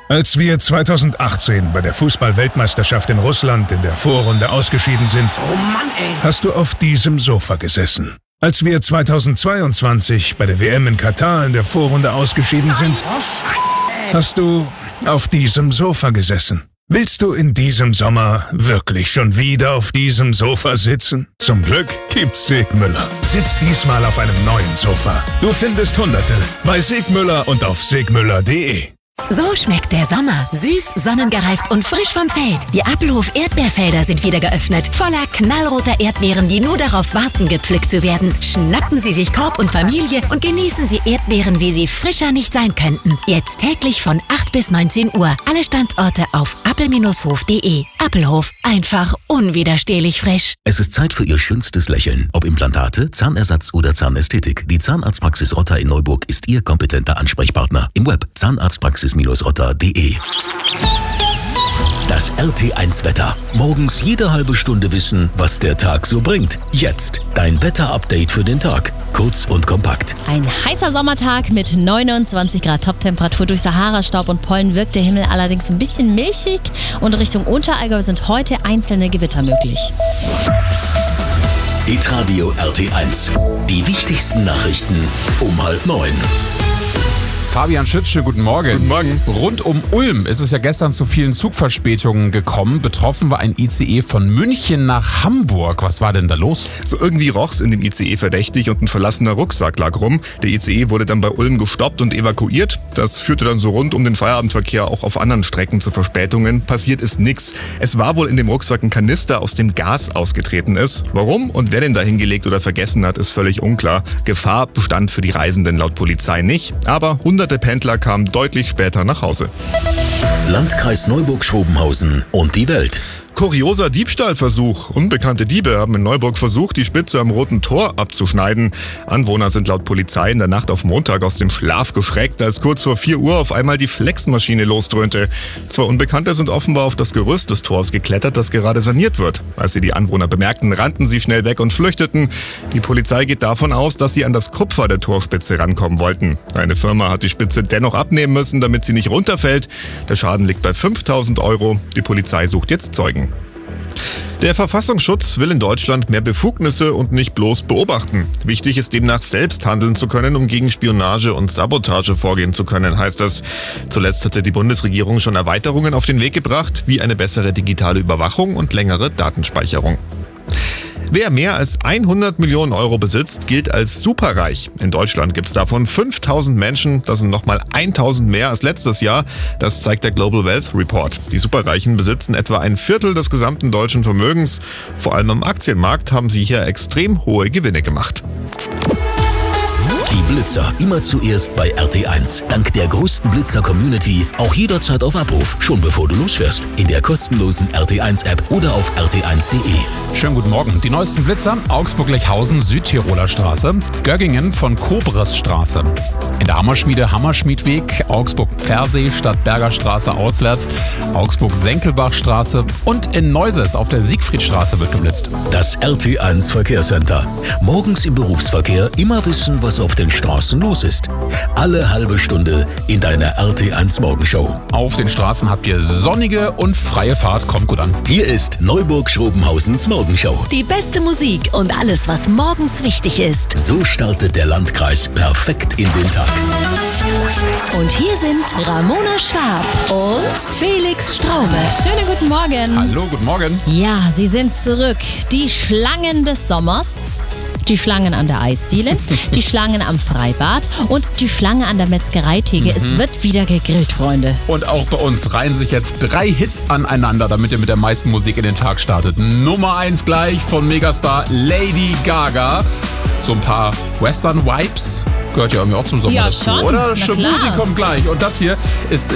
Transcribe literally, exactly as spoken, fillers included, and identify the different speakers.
Speaker 1: Als wir zweitausendachtzehn bei der Fußball-Weltmeisterschaft in Russland in der Vorrunde ausgeschieden sind,
Speaker 2: Oh Mann, ey.
Speaker 1: hast du auf diesem Sofa gesessen. Als wir zweitausendzweiundzwanzig bei der W M in Katar in der Vorrunde ausgeschieden sind,
Speaker 2: Oh, Scheiße.
Speaker 1: hast du auf diesem Sofa gesessen. Willst du in diesem Sommer wirklich schon wieder auf diesem Sofa sitzen? Zum Glück gibt's Sigmüller. Sitz diesmal auf einem neuen Sofa. Du findest Hunderte bei Sigmüller und auf sigmüller punkt de.
Speaker 3: So schmeckt der Sommer. Süß, sonnengereift und frisch vom Feld. Die Appelhof-Erdbeerfelder sind wieder geöffnet. Voller knallroter Erdbeeren, die nur darauf warten, gepflückt zu werden. Schnappen Sie sich Korb und Familie und genießen Sie Erdbeeren, wie sie frischer nicht sein könnten. Jetzt täglich von acht bis neunzehn Uhr. Alle Standorte auf appel Bindestrich hof punkt de. Appelhof. Einfach unwiderstehlich frisch.
Speaker 4: Es ist Zeit für Ihr schönstes Lächeln. Ob Implantate, Zahnersatz oder Zahnästhetik. Die Zahnarztpraxis Rotter in Neuburg ist Ihr kompetenter Ansprechpartner. Im Web zahnarztpraxis Bindestrich rotter punkt de. Das R T eins Wetter. Morgens jede halbe Stunde wissen, was der Tag so bringt. Jetzt dein Wetter-Update für den Tag. Kurz und kompakt.
Speaker 5: Ein heißer Sommertag mit neunundzwanzig Grad Toptemperatur. Durch Sahara-Staub und Pollen wirkt der Himmel allerdings ein bisschen milchig. Und Richtung Unterallgäu sind heute einzelne Gewitter möglich.
Speaker 4: Hitradio R T eins. Die wichtigsten Nachrichten um halb neun.
Speaker 6: Fabian Schütz, schönen guten Morgen.
Speaker 7: Guten Morgen.
Speaker 6: Rund um Ulm ist es ja gestern zu vielen Zugverspätungen gekommen. Betroffen war ein I C E von München nach Hamburg. Was war denn da los?
Speaker 7: So irgendwie roch's in dem I C E verdächtig und ein verlassener Rucksack lag rum. Der I C E wurde dann bei Ulm gestoppt und evakuiert. Das führte dann so rund um den Feierabendverkehr auch auf anderen Strecken zu Verspätungen. Passiert ist nix. Es war wohl in dem Rucksack ein Kanister, aus dem Gas ausgetreten ist. Warum und wer den da hingelegt oder vergessen hat, ist völlig unklar. Gefahr bestand für die Reisenden laut Polizei nicht. Aber hunderte Pendler kamen deutlich später nach Hause.
Speaker 4: Landkreis Neuburg-Schrobenhausen und die Welt.
Speaker 7: Kurioser Diebstahlversuch. Unbekannte Diebe haben in Neuburg versucht, die Spitze am Roten Tor abzuschneiden. Anwohner sind laut Polizei in der Nacht auf Montag aus dem Schlaf geschreckt, als kurz vor vier Uhr auf einmal die Flexmaschine losdröhnte. Zwei Unbekannte sind offenbar auf das Gerüst des Tors geklettert, das gerade saniert wird. Als sie die Anwohner bemerkten, rannten sie schnell weg und flüchteten. Die Polizei geht davon aus, dass sie an das Kupfer der Torspitze rankommen wollten. Eine Firma hat die Spitze dennoch abnehmen müssen, damit sie nicht runterfällt. Der Schaden liegt bei fünftausend Euro. Die Polizei sucht jetzt Zeugen. Der Verfassungsschutz will in Deutschland mehr Befugnisse und nicht bloß beobachten. Wichtig ist demnach selbst handeln zu können, um gegen Spionage und Sabotage vorgehen zu können, heißt das. Zuletzt hatte die Bundesregierung schon Erweiterungen auf den Weg gebracht, wie eine bessere digitale Überwachung und längere Datenspeicherung. Wer mehr als hundert Millionen Euro besitzt, gilt als superreich. In Deutschland gibt es davon fünftausend Menschen, das sind nochmal tausend mehr als letztes Jahr. Das zeigt der Global Wealth Report. Die Superreichen besitzen etwa ein Viertel des gesamten deutschen Vermögens. Vor allem am Aktienmarkt haben sie hier extrem hohe Gewinne gemacht.
Speaker 4: Die Blitzer immer zuerst bei R T eins. Dank der größten Blitzer-Community auch jederzeit auf Abruf, schon bevor du losfährst. In der kostenlosen R T eins App oder auf r t eins punkt de.
Speaker 6: Schönen guten Morgen. Die neuesten Blitzer: Augsburg-Lechhausen, Südtiroler Straße, Göggingen von Kobres Straße. In der Hammerschmiede Hammerschmiedweg, Augsburg-Pfersee, Stadtberger Straße auswärts, Augsburg-Senkelbach-Straße und in Neuses auf der Siegfriedstraße wird geblitzt.
Speaker 4: Das R T eins Verkehrscenter. Morgens im Berufsverkehr immer wissen, was auf den Straßen los ist. Alle halbe Stunde in deiner R T eins Morgenshow.
Speaker 6: Auf den Straßen habt ihr sonnige und freie Fahrt. Kommt gut an.
Speaker 4: Hier ist Neuburg-Schrobenhausens Morgenshow.
Speaker 3: Die beste Musik und alles, was morgens wichtig ist.
Speaker 4: So startet der Landkreis perfekt in den Tag.
Speaker 3: Und hier sind Ramona Schwab und Felix Straume.
Speaker 5: Schönen guten Morgen.
Speaker 6: Hallo, guten Morgen.
Speaker 5: Ja, sie sind zurück. Die Schlangen des Sommers. Die Schlangen an der Eisdiele, die Schlangen am Freibad und die Schlange an der Metzgereitheke. Mhm. Es wird wieder gegrillt, Freunde.
Speaker 6: Und auch bei uns reihen sich jetzt drei Hits aneinander, damit ihr mit der meisten Musik in den Tag startet. Nummer eins gleich von Megastar Lady Gaga. So ein paar Western-Vibes. Gehört ja irgendwie auch zum Sommer
Speaker 5: Ja,
Speaker 6: dazu,
Speaker 5: schon.
Speaker 6: oder?
Speaker 5: Na
Speaker 6: Shaboozey
Speaker 5: klar.
Speaker 6: kommt gleich. Und das hier ist